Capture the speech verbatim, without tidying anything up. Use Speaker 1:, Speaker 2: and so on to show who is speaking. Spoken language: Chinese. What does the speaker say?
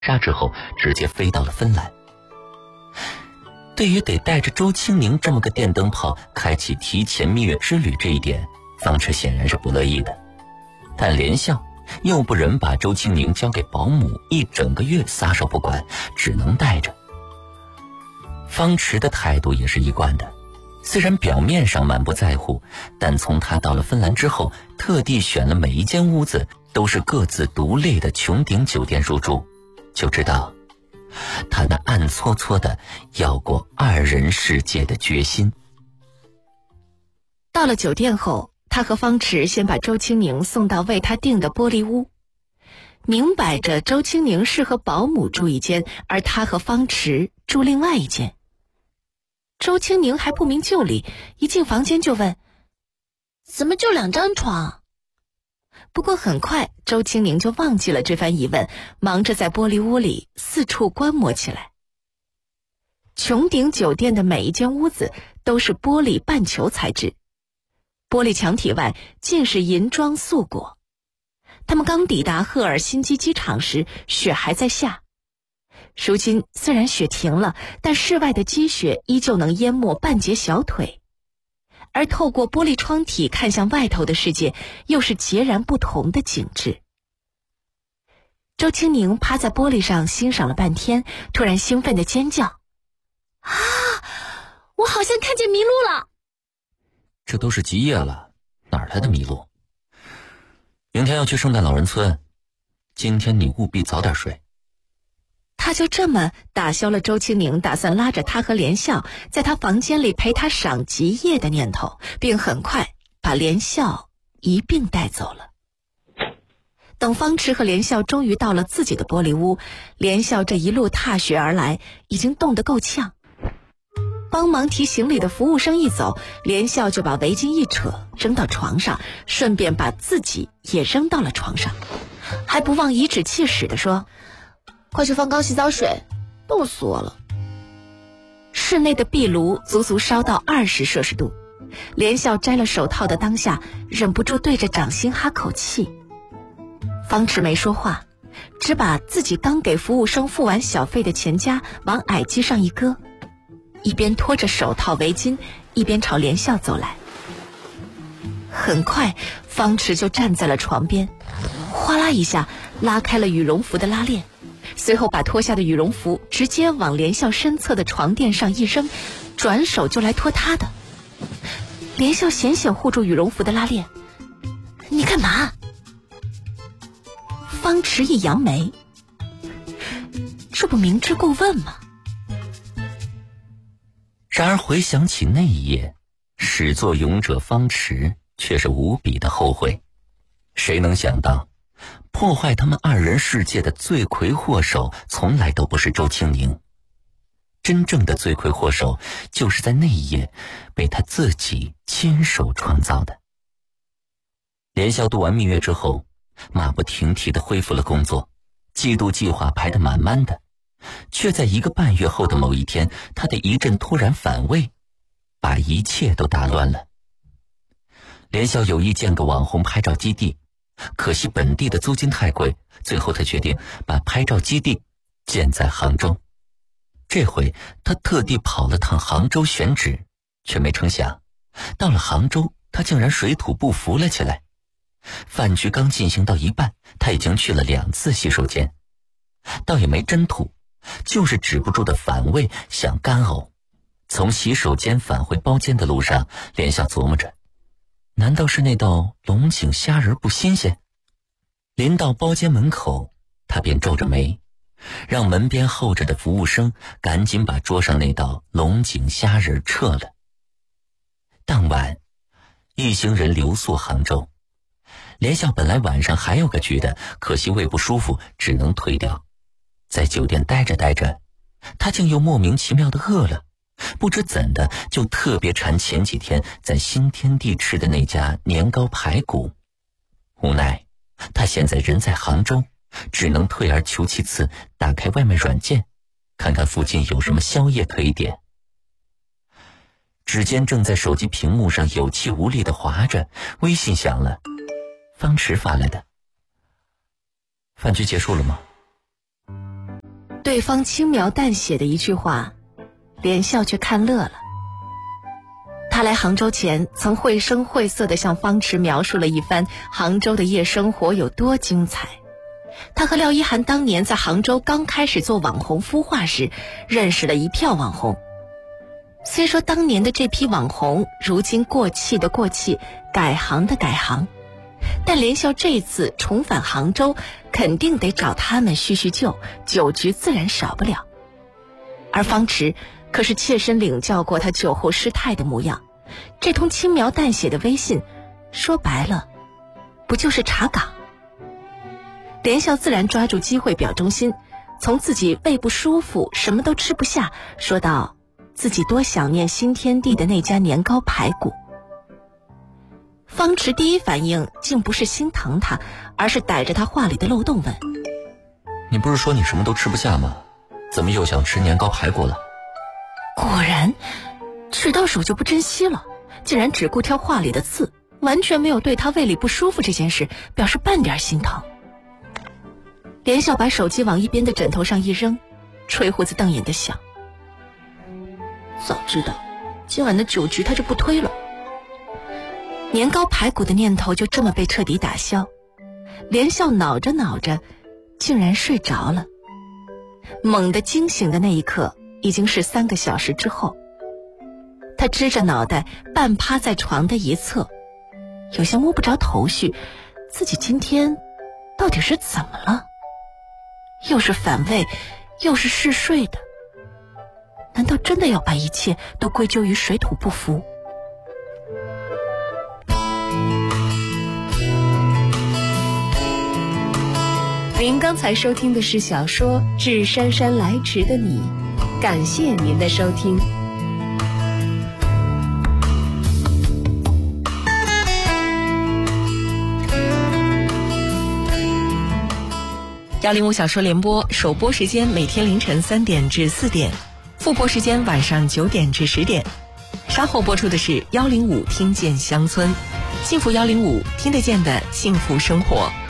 Speaker 1: 杀之后直接飞到了芬兰。对于得带着周青宁这么个电灯泡开启提前蜜月之旅这一点，方池显然是不乐意的，但连笑又不忍把周青宁交给保姆一整个月撒手不管，只能带着。方池的态度也是一贯的，虽然表面上满不在乎，但从他到了芬兰之后，特地选了每一间屋子都是各自独立的穹顶酒店入住，就知道他那暗搓搓的要过二人世界的决心。
Speaker 2: 到了酒店后，他和方池先把周青宁送到为他订的玻璃屋，明摆着周青宁是和保姆住一间，而他和方池住另外一间。周青宁还不明就里，一进房间就问：怎么就两张床？不过很快周青宁就忘记了这番疑问，忙着在玻璃屋里四处观摩起来。穹顶酒店的每一间屋子都是玻璃半球材质，玻璃墙体外尽是银装素裹。他们刚抵达赫尔辛基机场时，雪还在下。如今虽然雪停了，但室外的积雪依旧能淹没半截小腿，而透过玻璃窗体看向外头的世界，又是截然不同的景致。周青宁趴在玻璃上欣赏了半天，突然兴奋地尖叫：啊，我好像看见麋鹿了！
Speaker 1: 这都是极夜了，哪儿来的麋鹿？明天要去圣诞老人村，今天你务必早点睡。
Speaker 2: 他就这么打消了周青宁打算拉着他和连笑在他房间里陪他赏极夜的念头，并很快把连笑一并带走了。等方池和连笑终于到了自己的玻璃屋，连笑这一路踏雪而来，已经冻得够呛。帮忙提行李的服务生一走，连笑就把围巾一扯扔到床上，顺便把自己也扔到了床上，还不忘颐指气使地说：快去放缸洗澡水，冻死我了。室内的壁炉足足烧到二十摄氏度，连笑摘了手套的当下，忍不住对着掌心哈口气。方池没说话，只把自己刚给服务生付完小费的钱夹往矮机上一搁，一边拖着手套围巾，一边朝连笑走来。很快方池就站在了床边，哗啦一下拉开了羽绒服的拉链，随后把脱下的羽绒服直接往连笑身侧的床垫上一扔，转手就来脱他的。连笑险险护住羽绒服的拉链：你干嘛？方池一扬眉：这不明知故问吗？
Speaker 1: 然而回想起那一夜，始作俑者方池却是无比的后悔。谁能想到破坏他们二人世界的罪魁祸首从来都不是周青宁，真正的罪魁祸首就是在那一夜被他自己亲手创造的。连笑度完蜜月之后，马不停蹄地恢复了工作，季度计划排得满满的，却在一个半月后的某一天，他的一阵突然反胃把一切都打乱了。连笑有意建个网红拍照基地，可惜本地的租金太贵，最后他决定把拍照基地建在杭州。这回他特地跑了趟杭州选址，却没成想到了杭州，他竟然水土不服了起来。饭局刚进行到一半，他已经去了两次洗手间，倒也没真吐，就是止不住的反胃，想干呕。从洗手间返回包间的路上，连笑琢磨着，难道是那道龙井虾仁不新鲜？临到包间门口，他便皱着眉，让门边候着的服务生赶紧把桌上那道龙井虾仁撤了。当晚一行人留宿杭州，连笑本来晚上还有个局的，可惜胃不舒服，只能推掉。在酒店待着待着，他竟又莫名其妙的饿了，不知怎的就特别馋前几天在新天地吃的那家年糕排骨。无奈他现在人在杭州，只能退而求其次，打开外卖软件，看看附近有什么宵夜可以点。指尖正在手机屏幕上有气无力地划着，微信响了，方池发来的。饭局结束了吗？
Speaker 2: 对方轻描淡写的一句话，连笑却看乐了。他来杭州前曾绘声绘色地向方池描述了一番杭州的夜生活有多精彩。他和廖一涵当年在杭州刚开始做网红孵化时，认识了一票网红。虽说当年的这批网红如今过气的过气，改行的改行，但连笑这次重返杭州，肯定得找他们叙叙旧，酒局自然少不了。而方池可是切身领教过他酒后失态的模样，这通轻描淡写的微信，说白了，不就是查岗？连笑自然抓住机会表忠心，从自己胃不舒服，什么都吃不下，说到自己多想念新天地的那家年糕排骨。方池第一反应竟不是心疼他，而是逮着他话里的漏洞问：
Speaker 1: 你不是说你什么都吃不下吗？怎么又想吃年糕排骨了？
Speaker 2: 果然吃到手就不珍惜了，竟然只顾挑话里的刺，完全没有对他胃里不舒服这件事表示半点心疼。连笑把手机往一边的枕头上一扔，吹胡子瞪眼的想：早知道今晚的酒局他就不推了。年糕排骨的念头就这么被彻底打消。连笑恼着恼着，竟然睡着了。猛地惊醒的那一刻，已经是三个小时之后。他支着脑袋半趴在床的一侧，有些摸不着头绪，自己今天到底是怎么了？又是反胃，又是嗜睡的，难道真的要把一切都归咎于水土不服？您刚才收听的是小说《致姗姗来迟的你》，感谢您的收听。幺零五小说联播首播时间每天凌晨三点至四点，复播时间晚上九点至十点。稍后播出的是幺零五听见乡村，幸福幺零五听得见的幸福生活。